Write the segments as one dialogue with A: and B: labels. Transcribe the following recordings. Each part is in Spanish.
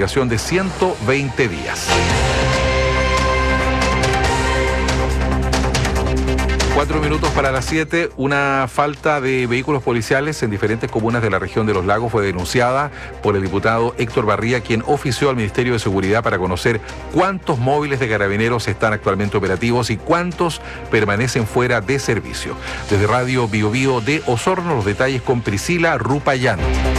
A: bonificación de 120 días. 4 minutos para las 7, una falta de vehículos policiales en diferentes comunas de la región de Los Lagos fue denunciada por el diputado Héctor Barría, quien ofició al Ministerio de Seguridad para conocer cuántos móviles de carabineros están actualmente operativos y cuántos permanecen fuera de servicio. Desde Radio Bio Bio de Osorno, los detalles con Priscila Rupayán.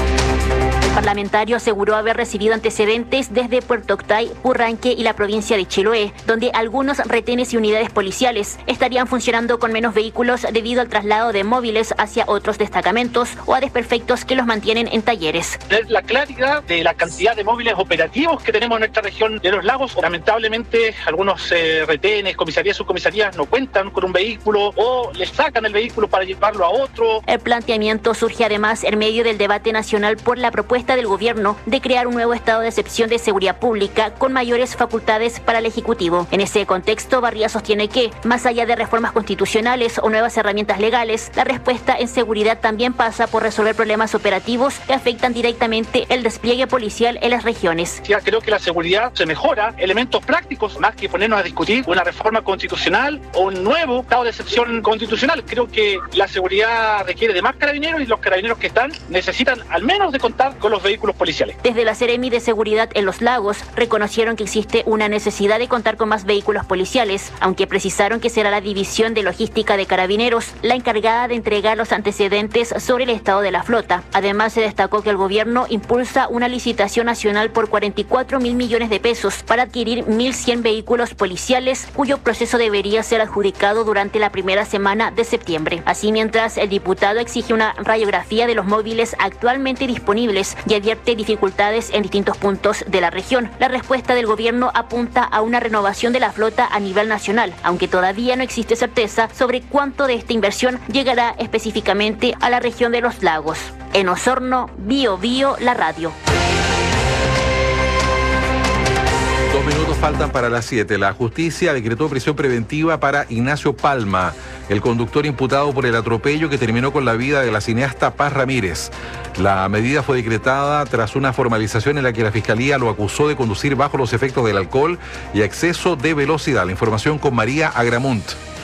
B: El parlamentario aseguró haber recibido antecedentes desde Puerto Octay, Purranque y la provincia de Chiloé, donde algunos retenes y unidades policiales estarían funcionando con menos vehículos debido al traslado de móviles hacia otros destacamentos o a desperfectos que los mantienen en talleres.
C: La claridad de la cantidad de móviles operativos que tenemos en nuestra región de Los Lagos. Lamentablemente, algunos retenes, comisarías, subcomisarías no cuentan con un vehículo o les sacan el vehículo para llevarlo a otro.
B: El planteamiento surge además en medio del debate nacional por la propuesta del gobierno de crear un nuevo estado de excepción de seguridad pública con mayores facultades para el Ejecutivo. En ese contexto, Barría sostiene que, más allá de reformas constitucionales o nuevas herramientas legales, la respuesta en seguridad también pasa por resolver problemas operativos que afectan directamente el despliegue policial en las regiones.
C: Ya creo que la seguridad se mejora, elementos prácticos, más que ponernos a discutir una reforma constitucional o un nuevo estado de excepción constitucional. Creo que la seguridad requiere de más carabineros y los carabineros que están necesitan al menos de contar con los vehículos policiales.
B: Desde la Seremi de Seguridad en Los Lagos reconocieron que existe una necesidad de contar con más vehículos policiales, aunque precisaron que será la División de Logística de Carabineros la encargada de entregar los antecedentes sobre el estado de la flota. Además, se destacó que el gobierno impulsa una licitación nacional por 44.000 millones de pesos para adquirir 1.100 vehículos policiales, cuyo proceso debería ser adjudicado durante la primera semana de septiembre. Así, mientras el diputado exige una radiografía de los móviles actualmente disponibles y advierte dificultades en distintos puntos de la región, la respuesta del gobierno apunta a una renovación de la flota a nivel nacional, aunque todavía no existe certeza sobre cuánto de esta inversión llegará específicamente a la región de Los Lagos. En Osorno, Bio Bio, la radio.
A: 2 minutos faltan para las 7. La justicia decretó prisión preventiva para Ignacio Palma, el conductor imputado por el atropello que terminó con la vida de la cineasta Paz Ramírez. La medida fue decretada tras una formalización en la que la Fiscalía lo acusó de conducir bajo los efectos del alcohol y exceso de velocidad. La información con María Agramunt.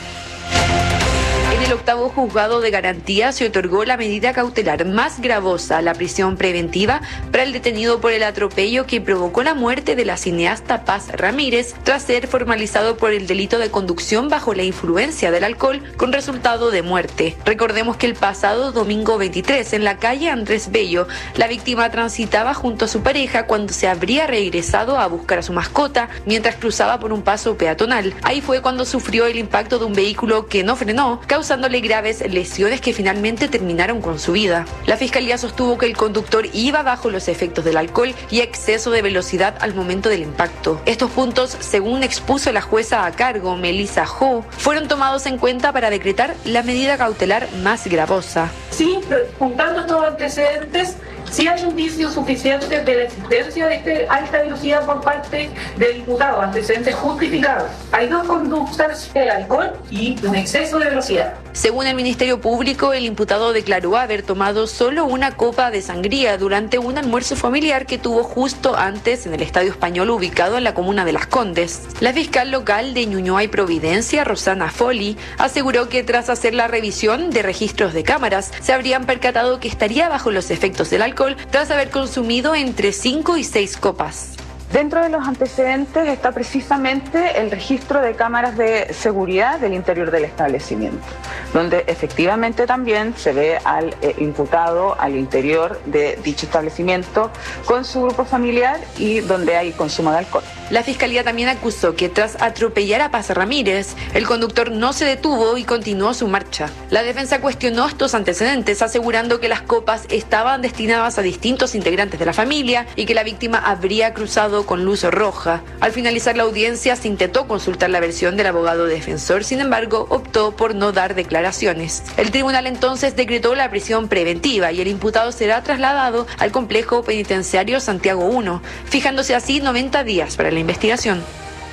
D: En el octavo juzgado de garantía se otorgó la medida cautelar más gravosa, la prisión preventiva, para el detenido por el atropello que provocó la muerte de la cineasta Paz Ramírez tras ser formalizado por el delito de conducción bajo la influencia del alcohol con resultado de muerte. Recordemos que el pasado domingo 23, en la calle Andrés Bello, la víctima transitaba junto a su pareja cuando se habría regresado a buscar a su mascota mientras cruzaba por un paso peatonal. Ahí fue cuando sufrió el impacto de un vehículo que no frenó, causándole graves lesiones que finalmente terminaron con su vida. La Fiscalía sostuvo que el conductor iba bajo los efectos del alcohol y exceso de velocidad al momento del impacto. Estos puntos, según expuso la jueza a cargo, Melissa Ho, fueron tomados en cuenta para decretar la medida cautelar más gravosa.
E: Sí, juntando estos antecedentes, sí hay un indicio suficiente de la existencia de esta alta velocidad por parte del imputado, antecedentes justificados. Hay dos conductas, el alcohol y un exceso de velocidad.
D: Según el Ministerio Público, el imputado declaró haber tomado solo una copa de sangría durante un almuerzo familiar que tuvo justo antes en el Estadio Español ubicado en la comuna de Las Condes. La fiscal local de Ñuñoa y Providencia, Rosana Folli, aseguró que tras hacer la revisión de registros de cámaras, se habrían percatado que estaría bajo los efectos del alcohol tras haber consumido entre 5 y 6 copas.
F: Dentro de los antecedentes está precisamente el registro de cámaras de seguridad del interior del establecimiento, donde efectivamente también se ve al imputado al interior de dicho establecimiento con su grupo familiar y donde hay consumo de alcohol.
D: La Fiscalía también acusó que tras atropellar a Paz Ramírez, el conductor no se detuvo y continuó su marcha. La defensa cuestionó estos antecedentes, asegurando que las copas estaban destinadas a distintos integrantes de la familia y que la víctima habría cruzado con luz roja. Al finalizar la audiencia se intentó consultar la versión del abogado defensor, sin embargo optó por no dar declaraciones. El tribunal entonces decretó la prisión preventiva y el imputado será trasladado al complejo penitenciario Santiago I, fijándose así 90 días para la investigación.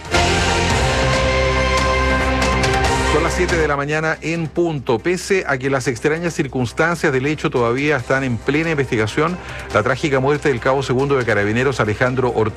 A: Son las 7 de la mañana en punto. Pese a que las extrañas circunstancias del hecho todavía están en plena investigación, la trágica muerte del cabo segundo de Carabineros Alejandro Ortiz